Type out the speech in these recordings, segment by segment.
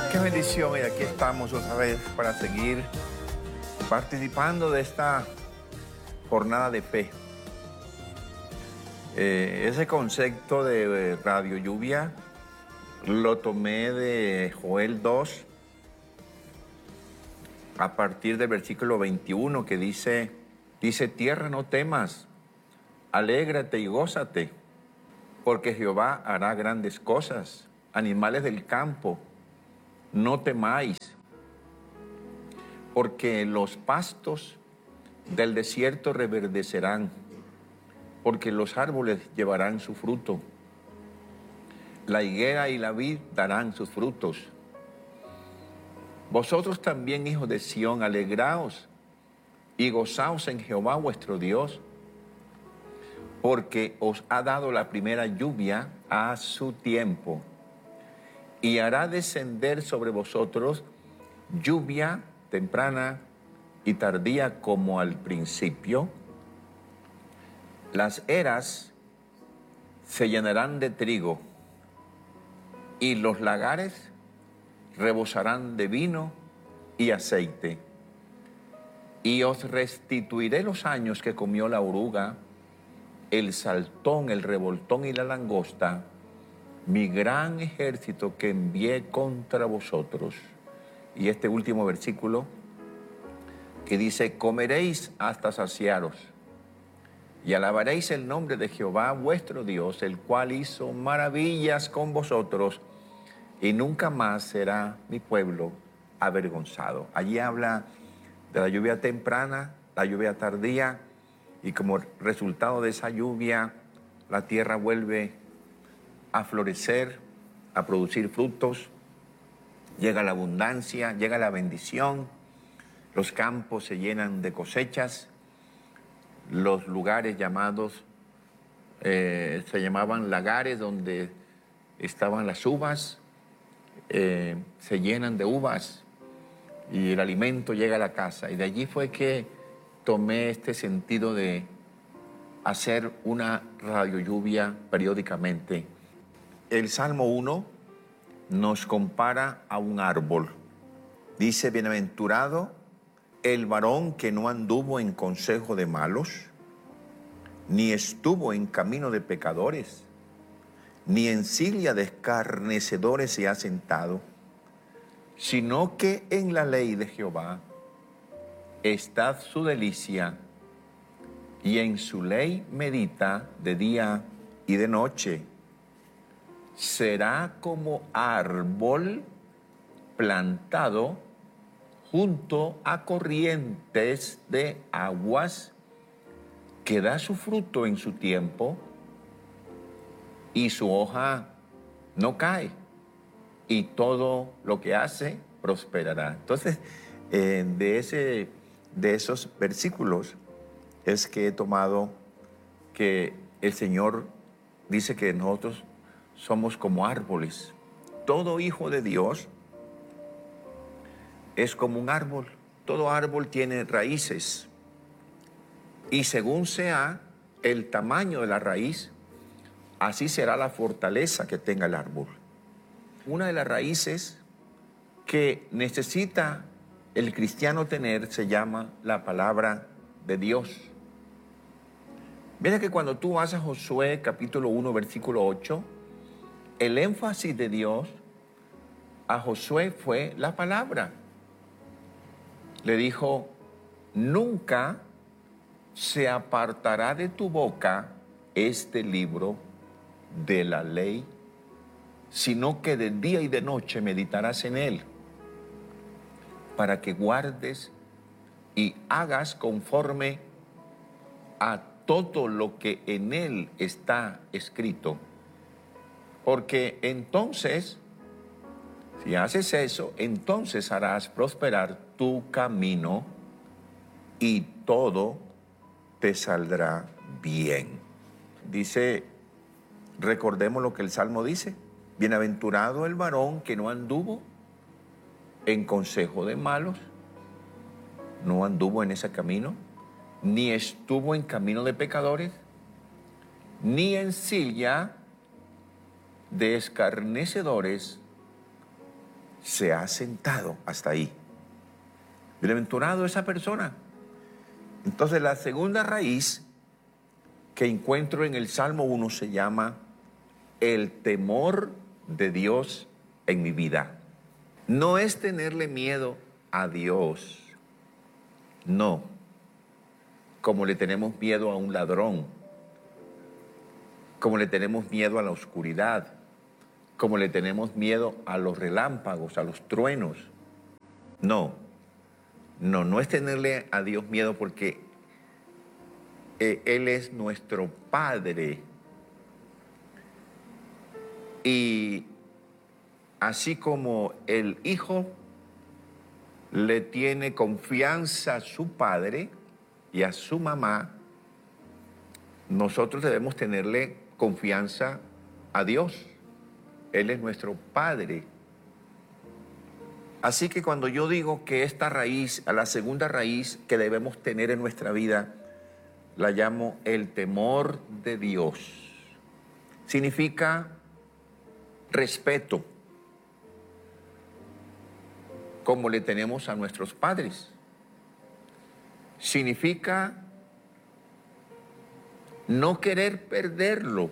Qué bendición, y aquí estamos otra vez para seguir participando de esta jornada de fe. Ese concepto de radio lluvia lo tomé de Joel 2 a partir del versículo 21 que dice, tierra, no temas, alégrate y gózate, porque Jehová hará grandes cosas. Animales del campo, no temáis, porque los pastos del desierto reverdecerán, porque los árboles llevarán su fruto. La higuera y la vid darán sus frutos. Vosotros también, hijos de Sión, alegraos y gozaos en Jehová vuestro Dios, porque os ha dado la primera lluvia a su tiempo, y hará descender sobre vosotros lluvia temprana y tardía como al principio. Las eras se llenarán de trigo, y los lagares rebosarán de vino y aceite. Y os restituiré los años que comió la oruga, el saltón, el revoltón y la langosta, mi gran ejército que envié contra vosotros. Y este último versículo que dice, comeréis hasta saciaros y alabaréis el nombre de Jehová vuestro Dios, el cual hizo maravillas con vosotros, y nunca más será mi pueblo avergonzado. Allí habla de la lluvia temprana, la lluvia tardía, y como resultado de esa lluvia, la tierra vuelve a florecer, a producir frutos, llega la abundancia, llega la bendición, los campos se llenan de cosechas, los lugares llamados, se llamaban lagares donde estaban las uvas, se llenan de uvas y el alimento llega a la casa. Y de allí fue que tomé este sentido de hacer una radio lluvia periódicamente. El Salmo 1 nos compara a un árbol. Dice, bienaventurado el varón que no anduvo en consejo de malos, ni estuvo en camino de pecadores, ni en silla de escarnecedores se ha sentado, sino que en la ley de Jehová está su delicia, y en su ley medita de día y de noche. Será como árbol plantado junto a corrientes de aguas, que da su fruto en su tiempo, y su hoja no cae, y todo lo que hace prosperará. Entonces, de esos versículos es que he tomado que el Señor dice que nosotros somos como árboles. Todo hijo de Dios es como un árbol. Todo árbol tiene raíces. Y según sea el tamaño de la raíz, así será la fortaleza que tenga el árbol. Una de las raíces que necesita el cristiano tener se llama la palabra de Dios. Mira que cuando tú vas a Josué capítulo 1 versículo 8, el énfasis de Dios a Josué fue la palabra. Le dijo, nunca se apartará de tu boca este libro de la ley, sino que de día y de noche meditarás en él, para que guardes y hagas conforme a todo lo que en él está escrito. Porque entonces, si haces eso, entonces harás prosperar tu camino y todo te saldrá bien. Dice, recordemos lo que el Salmo dice, bienaventurado el varón que no anduvo en consejo de malos, no anduvo en ese camino, ni estuvo en camino de pecadores, ni en silla de escarnecedores se ha sentado hasta ahí. Bienaventurado esa persona. Entonces la segunda raíz que encuentro en el Salmo 1 se llama el temor de Dios en mi vida. No es tenerle miedo a Dios, no, como le tenemos miedo a un ladrón, como le tenemos miedo a la oscuridad, como le tenemos miedo a los relámpagos, a los truenos. No es tenerle a Dios miedo porque Él es nuestro Padre. Y así como el hijo le tiene confianza a su padre y a su mamá, nosotros debemos tenerle confianza a Dios. Él es nuestro Padre. Así que cuando yo digo que esta raíz, a la segunda raíz que debemos tener en nuestra vida, la llamo el temor de Dios. Significa respeto, como le tenemos a nuestros padres. Significa no querer perderlo,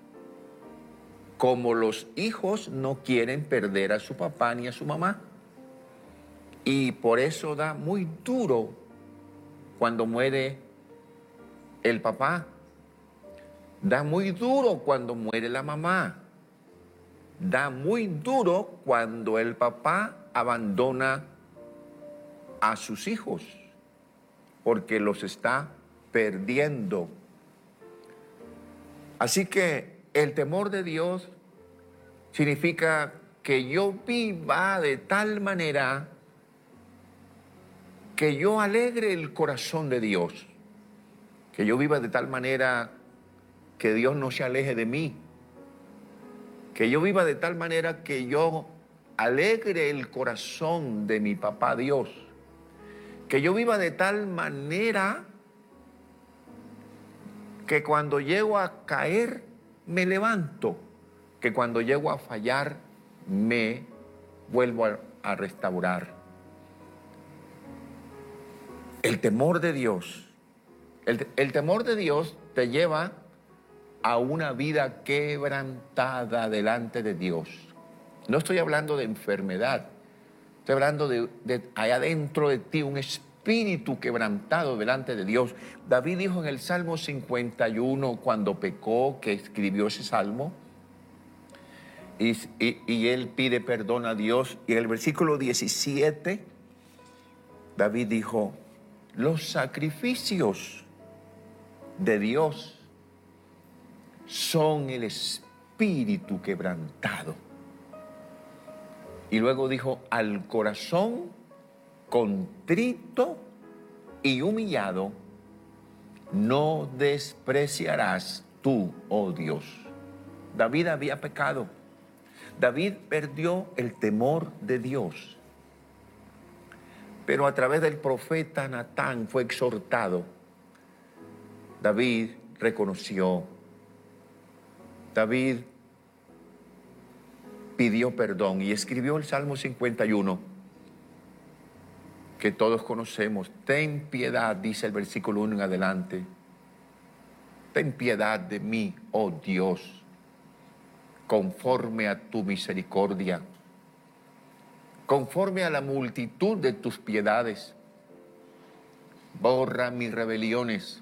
como los hijos no quieren perder a su papá ni a su mamá. Y por eso da muy duro cuando muere el papá. Da muy duro cuando muere la mamá. Da muy duro cuando el papá abandona a sus hijos, porque los está perdiendo. Así que el temor de Dios significa que yo viva de tal manera que yo alegre el corazón de Dios, que yo viva de tal manera que Dios no se aleje de mí, que yo viva de tal manera que yo alegre el corazón de mi papá Dios, que yo viva de tal manera que cuando llego a caer me levanto, que cuando llego a fallar me vuelvo a restaurar. El temor de Dios, el temor de Dios te lleva a una vida quebrantada delante de Dios. No estoy hablando de enfermedad, estoy hablando de allá dentro de ti un espíritu quebrantado delante de Dios. David dijo en el Salmo 51, cuando pecó, que escribió ese salmo, y él pide perdón a Dios, y en el versículo 17, David dijo: los sacrificios de Dios son el espíritu quebrantado. Y luego dijo: al corazón contrito y humillado no despreciarás tú, oh Dios. David había pecado. David perdió el temor de Dios. Pero a través del profeta Natán fue exhortado. David reconoció. David pidió perdón y escribió el Salmo 51, que todos conocemos. Ten piedad, dice el versículo 1 en adelante. Ten piedad de mí, oh Dios, conforme a tu misericordia, conforme a la multitud de tus piedades. Borra mis rebeliones.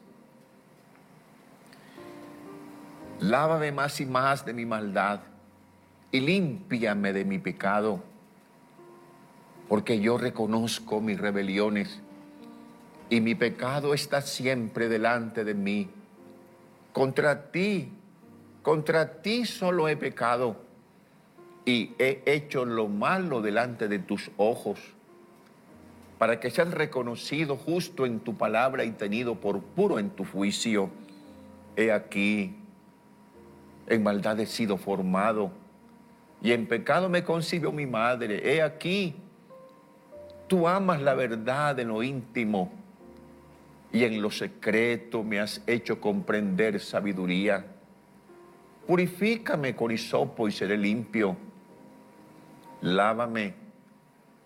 Lávame más y más de mi maldad y límpiame de mi pecado, porque yo reconozco mis rebeliones y mi pecado está siempre delante de mí. Contra ti solo he pecado y he hecho lo malo delante de tus ojos, para que seas reconocido justo en tu palabra y tenido por puro en tu juicio. He aquí, en maldad he sido formado, y en pecado me concibió mi madre. He aquí, tú amas la verdad en lo íntimo, y en lo secreto me has hecho comprender sabiduría. Purifícame con hisopo y seré limpio. Lávame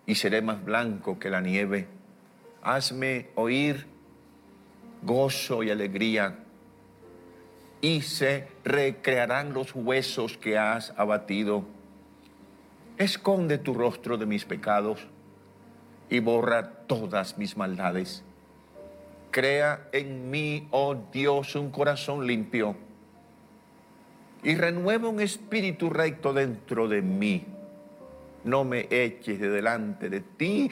y seré más blanco que la nieve. Hazme oír gozo y alegría, y se recrearán los huesos que has abatido. Esconde tu rostro de mis pecados y borra todas mis maldades. Crea en mí, oh Dios, un corazón limpio, y renueva un espíritu recto dentro de mí. No me eches de delante de ti